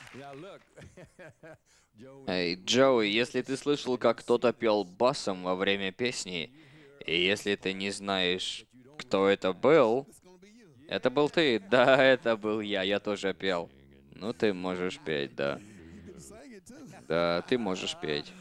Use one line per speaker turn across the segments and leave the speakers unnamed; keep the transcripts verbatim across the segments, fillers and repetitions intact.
Эй, Джоуи, если ты слышал, как кто-то пел басом во время песни, и если ты не знаешь, кто это был, это был ты. Да, это был я, я тоже пел. Ну, ты можешь петь, да. Да, ты можешь петь.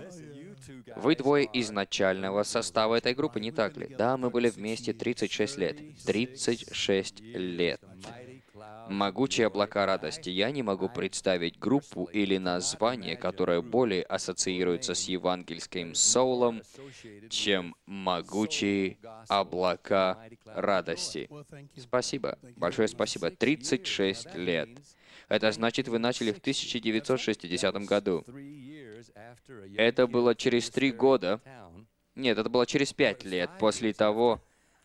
Вы двое изначального состава этой группы, не так ли? Да, мы были вместе тридцать шесть лет. тридцать шесть лет. Могучие облака радости. Я не могу представить группу или название, которое более ассоциируется с евангельским соулом, чем могучие облака радости. Спасибо. Большое спасибо. тридцать шесть лет. Это значит, вы начали в тысяча девятьсот шестидесятом году. Это было через три года. Нет, это было через пять лет после того,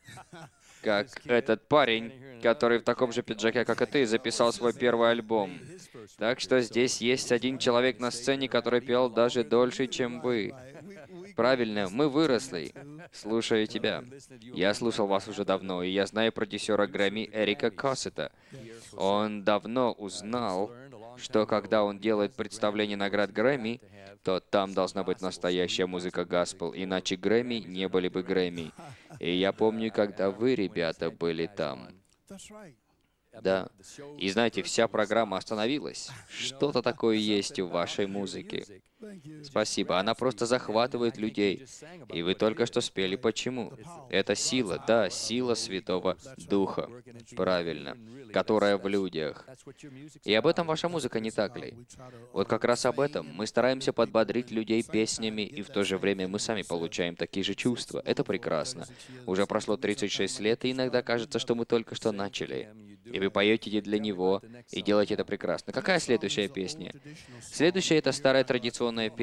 как этот парень, который в таком же пиджаке, как и ты, записал свой первый альбом. Так что здесь есть один человек на сцене, который пел даже дольше, чем вы. Правильно, мы выросли, слушая тебя. Я слушал вас уже давно, и я знаю продюсера Грэмми Эрика Коссета. Он давно узнал, что когда он делает представление наград Грэмми, то там должна быть настоящая музыка госпел, иначе Грэмми не были бы Грэмми. И я помню, когда вы, ребята, были там. Да. И знаете, вся программа остановилась. Что-то такое есть в вашей музыке. Спасибо. Она просто захватывает людей. И вы только что спели почему. Это сила, да, сила Святого Духа. Правильно. Которая в людях. И об этом ваша музыка, не так ли? Вот как раз об этом. Мы стараемся подбодрить людей песнями, и в то же время мы сами получаем такие же чувства. Это прекрасно. Уже прошло тридцать шесть лет, и иногда кажется, что мы только что начали. И вы поете для него, и делаете это прекрасно. Какая следующая песня? Следующая — это старая традиционная песня.